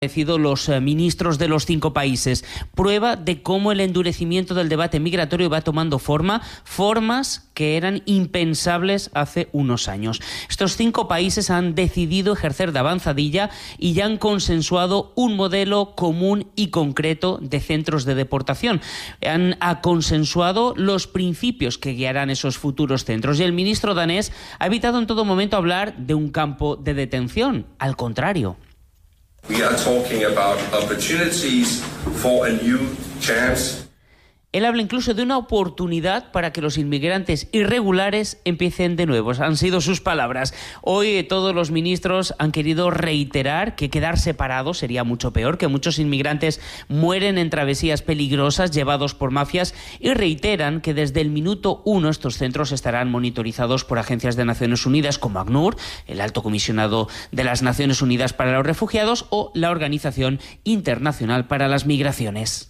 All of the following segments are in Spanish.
los ministros de los 5 países. Prueba de cómo el endurecimiento del debate migratorio va tomando formas que eran impensables hace unos años. Estos 5 países han decidido ejercer de avanzadilla y ya han consensuado un modelo común y concreto de centros de deportación. Han consensuado los principios que guiarán esos futuros centros y el ministro danés ha evitado en todo momento hablar de un campo de detención. Al contrario. We are talking about opportunities for a new chance. Él habla incluso de una oportunidad para que los inmigrantes irregulares empiecen de nuevo. Han sido sus palabras. Hoy todos los ministros han querido reiterar que quedar separados sería mucho peor, que muchos inmigrantes mueren en travesías peligrosas llevados por mafias y reiteran que desde el minuto 1 estos centros estarán monitorizados por agencias de Naciones Unidas como ACNUR, el Alto Comisionado de las Naciones Unidas para los Refugiados o la Organización Internacional para las Migraciones.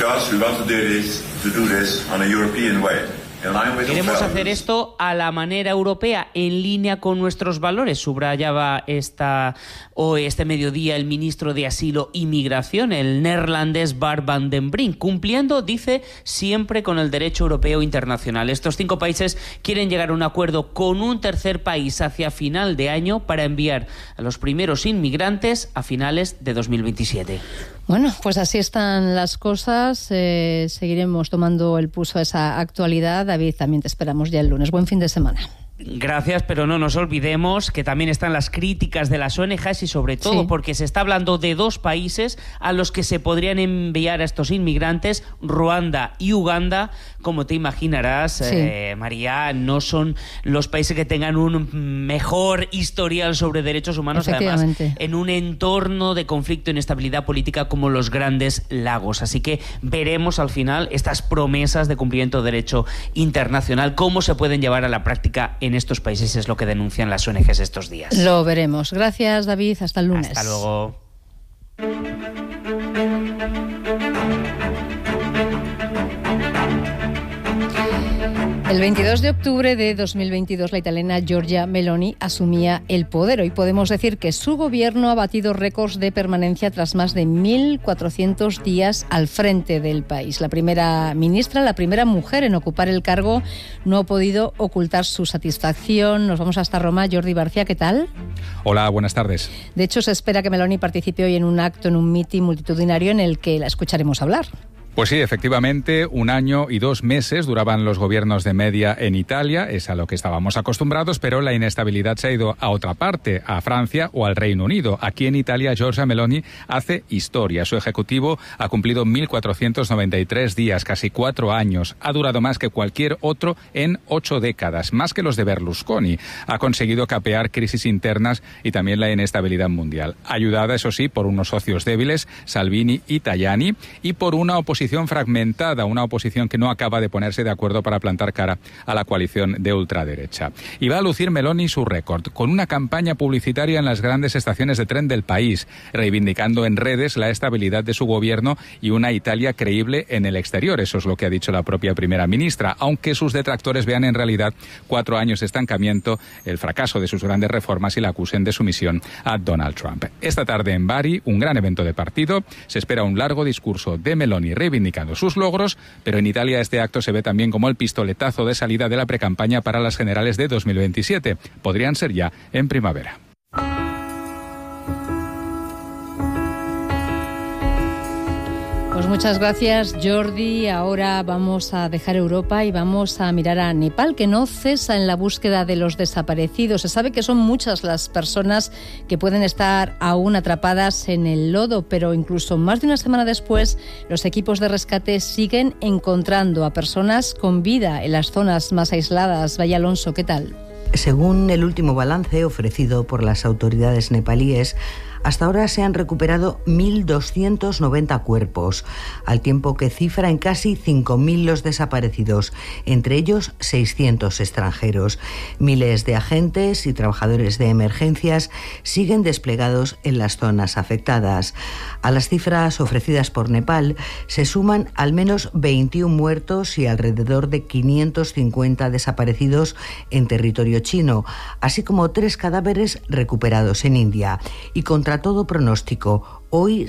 Queremos hacer esto a la manera europea, en línea con nuestros valores, subrayaba este mediodía el ministro de Asilo y Migración, el neerlandés Bart van den Brink, cumpliendo, dice, siempre con el derecho europeo internacional. Estos 5 países quieren llegar a un acuerdo con un tercer país hacia final de año para enviar a los primeros inmigrantes a finales de 2027. Bueno, pues así están las cosas. Seguiremos tomando el pulso a esa actualidad. David, también te esperamos ya el lunes. Buen fin de semana. Gracias, pero no nos olvidemos que también están las críticas de las ONGs y sobre todo porque se está hablando de 2 países a los que se podrían enviar a estos inmigrantes, Ruanda y Uganda. Como te imaginarás, María, no son los países que tengan un mejor historial sobre derechos humanos, además en un entorno de conflicto e inestabilidad política como los Grandes Lagos. Así que veremos al final estas promesas de cumplimiento de derecho internacional, cómo se pueden llevar a la práctica en estos países, es lo que denuncian las ONGs estos días. Lo veremos. Gracias, David. Hasta el lunes. Hasta luego. El 22 de octubre de 2022, la italiana Giorgia Meloni asumía el poder. Hoy podemos decir que su gobierno ha batido récords de permanencia tras más de 1.400 días al frente del país. La primera ministra, la primera mujer en ocupar el cargo, no ha podido ocultar su satisfacción. Nos vamos hasta Roma. Jordi García, ¿qué tal? Hola, buenas tardes. De hecho, se espera que Meloni participe hoy en un acto, en un mitin multitudinario en el que la escucharemos hablar. Pues sí, efectivamente, 1 año y 2 meses duraban los gobiernos de media en Italia, es a lo que estábamos acostumbrados, pero la inestabilidad se ha ido a otra parte, a Francia o al Reino Unido. Aquí en Italia, Giorgia Meloni hace historia. Su ejecutivo ha cumplido 1.493 días, casi 4 años. Ha durado más que cualquier otro en 8 décadas, más que los de Berlusconi. Ha conseguido capear crisis internas y también la inestabilidad mundial. Ayudada, eso sí, por unos socios débiles, Salvini y Tajani, y por una oposición fragmentada, una oposición que no acaba de ponerse de acuerdo para plantar cara a la coalición de ultraderecha. Y va a lucir Meloni su récord, con una campaña publicitaria en las grandes estaciones de tren del país, reivindicando en redes la estabilidad de su gobierno y una Italia creíble en el exterior. Eso es lo que ha dicho la propia primera ministra, aunque sus detractores vean en realidad 4 años de estancamiento, el fracaso de sus grandes reformas y la acusen de sumisión a Donald Trump. Esta tarde en Bari, un gran evento de partido, se espera un largo discurso de Meloni reivindicando sus logros, pero en Italia este acto se ve también como el pistoletazo de salida de la precampaña para las generales de 2027. Podrían ser ya en primavera. Pues muchas gracias, Jordi. Ahora vamos a dejar Europa y vamos a mirar a Nepal, que no cesa en la búsqueda de los desaparecidos. Se sabe que son muchas las personas que pueden estar aún atrapadas en el lodo, pero incluso más de una semana después, los equipos de rescate siguen encontrando a personas con vida en las zonas más aisladas. Vaya Alonso, ¿qué tal? Según el último balance ofrecido por las autoridades nepalíes, hasta ahora se han recuperado 1.290 cuerpos, al tiempo que cifra en casi 5.000 los desaparecidos, entre ellos 600 extranjeros. Miles de agentes y trabajadores de emergencias siguen desplegados en las zonas afectadas. A las cifras ofrecidas por Nepal se suman al menos 21 muertos y alrededor de 550 desaparecidos en territorio chino, así como 3 cadáveres recuperados en India. Y contra todo pronóstico, hoy